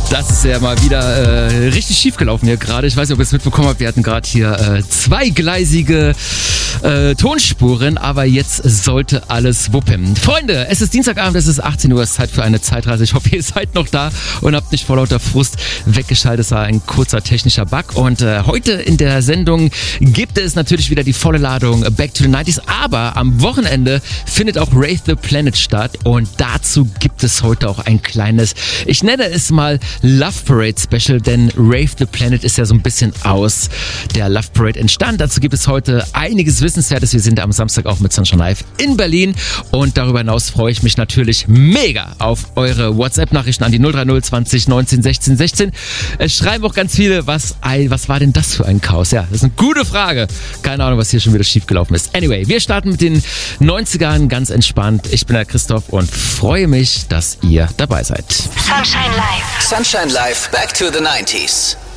Das ist ja mal wieder richtig schief gelaufen hier gerade. Ich weiß nicht, ob ihr es mitbekommen habt. Wir hatten gerade hier zweigleisige Tonspuren, aber jetzt sollte alles wuppen. Freunde, es ist Dienstagabend, es ist 18 Uhr, es ist Zeit für eine Zeitreise. Ich hoffe, ihr seid noch da und habt nicht vor lauter Frust weggeschaltet. Es war ein kurzer technischer Bug. Und heute in der Sendung gibt es natürlich wieder die volle Ladung Back to the 90s. Aber am Wochenende findet auch Rave the Planet statt. Und dazu gibt es heute auch ein kleines, ich nenne es mal Love Parade Special, denn Rave the Planet ist ja so ein bisschen aus der Love Parade entstanden. Dazu gibt es heute einiges Wissenswertes. Wir sind am Samstag auch mit Sunshine Live in Berlin und darüber hinaus freue ich mich natürlich mega auf eure WhatsApp-Nachrichten an die 030 20 19 16 16. Es schreiben auch ganz viele, was war denn das für ein Chaos? Ja, das ist eine gute Frage. Keine Ahnung, was hier schon wieder schiefgelaufen ist. Anyway, wir starten mit den 90ern ganz entspannt. Ich bin der Christoph und freue mich, dass ihr dabei seid. Sunshine Live. Sunshine Live, Back to the 90s.